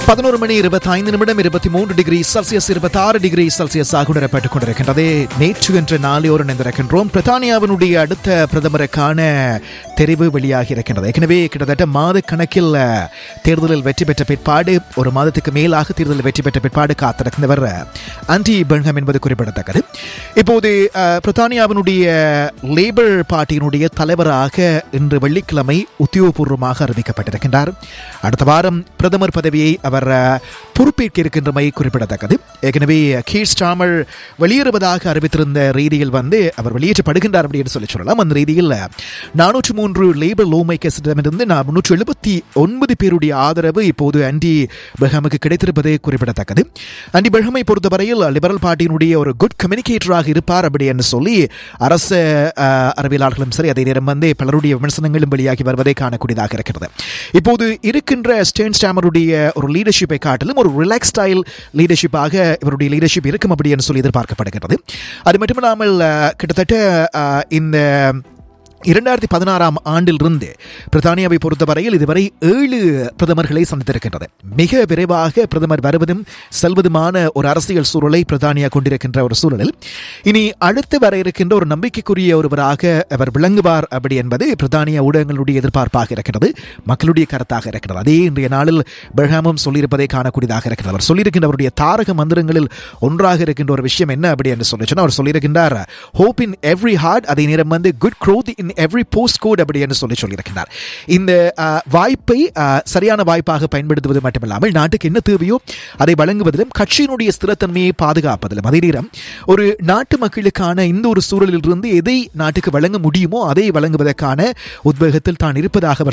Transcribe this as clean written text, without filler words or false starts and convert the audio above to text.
11 மணி 25 நிமிடம் 23 degree Celsius 26 degree Celsius உணரப்பட்டுக் கொண்டிருக்கின்றது. நேற்று என்ற நாளையோடு இணைந்திருக்கின்றோம். பிரித்தானியாவினுடைய அடுத்த பிரதமருக்கான தெரிவு வெளியாகி இருக்கின்றது. ஏற்கனவே கிட்டத்தட்ட மாத கணக்கில் தேர்தலில் வெற்றி பெற்ற பிற்பாடு ஒரு மாதத்துக்கு மேலாக தேர்தலில் வெற்றி பெற்ற பிற்பாடு காத்திருக்கின்றவர் ஆண்டி பெர்ன்ஹாம் என்பது குறிப்பிடத்தக்கது. இப்போது பிரித்தானியாவினுடைய லேபர் பார்ட்டியினுடைய தலைவராக இன்று வெள்ளிக்கிழமை உத்தியோகபூர்வமாக அறிவிக்கப்பட்டிருக்கின்றார். அடுத்த வாரம் பிரதமர் பதவியை அவர் பொறுப்பேற்க இருக்கின்றமை குறிப்பிடத்தக்கது. ஏற்கனவே கீர் ஸ்டார்மர் வெளியேறுவதாக அறிவித்திருந்த ரீதியில் அவர் வெளியேற்றப்படுகின்றார் அப்படின்னு சொல்லலாம். அந்த ரீதியில் 403 லேபர் லோ மேக்கர்ஸிடமிருந்து 379 பேருடைய ஆதரவு இப்போது ஆண்டி பெர்ன்ஹாமுக்கு கிடைத்திருப்பது குறிப்பிடத்தக்கது. ஆண்டி பெர்ன்ஹாமை பொறுத்தவரையில் லிபரல் பார்ட்டியினுடைய ஒரு குட் கம்யூனிகேட்டராக இருப்பார் அப்படி என்று சொல்லி அரசு அறிவியலாளர்களும் சரி, அதே நேரம் பலருடைய விமர்சனங்களும் வெளியாகி வருவதை காணக்கூடியதாக இருக்கிறது. இப்போது இருக்கின்ற ஸ்டேன் ஸ்டாமருடைய ஒரு லீடர்ஷிப்பை காட்டிலும் ஒரு ரிலாக்ஸ் ஸ்டைல் லீடர்ஷிப்பாக இவருடைய லீடர்ஷிப் இருக்கும் அப்படி என்று சொல்லி எதிர்பார்க்கப்படுகிறது. அது மட்டுமில்லாமல் கிட்டத்தட்ட இந்த 2016 ஆண்டிலிருந்து பிரித்தானியாவை பொறுத்தவரையில் இதுவரை 7 பிரதமர்களை சந்தித்திருக்கின்றது. மிக விரைவாக பிரதமர் வருவதும் செல்வதுமான ஒரு அரசியல் சூழலை பிரித்தானியா கொண்டிருக்கின்ற ஒரு சூழலில் இனி அடுத்து வர இருக்கின்ற ஒரு நம்பிக்கைக்குரிய ஒருவராக அவர் விளங்குவார் அப்படி என்பது பிரித்தானியா ஊடகங்களுடைய எதிர்பார்ப்பாக இருக்கிறது, மக்களுடைய கருத்தாக இருக்கிறது. அதே இன்றைய நாளில் பெர்ன்ஹாமும் சொல்லியிருப்பதை காணக்கூடியதாக இருக்கிறது. அவர் சொல்லியிருக்கின்ற அவருடைய தாரக மந்திரங்களில் ஒன்றாக இருக்கின்ற ஒரு விஷயம் என்ன அப்படி என்று சொல்லிச்சுன்னா, அவர் சொல்லியிருக்கின்றார் ஹோப் இன் எவ்ரி ஹார்ட், அதே நேரம் good growth in every post code அப்படி என்று சொல்லியிருக்கிறார். இந்த வாய்ப்பை சரியான வாய்ப்பாக பயன்படுத்துவது மட்டுமில்லாமல் நாட்டுக்கு என்ன தேவையோ அதை வழங்குவதிலும் கட்சியினுடைய ஸ்திரத்தன்மையை பாதுகாப்பதிலும், அதே நேரம் ஒரு நாட்டு மக்களுக்கான இந்த ஒரு சூழலில் இருந்து எதை நாட்டுக்கு வழங்க முடியுமோ அதை வழங்குவதற்கான உத்வேகத்தில் தான் இருப்பதாக அவர்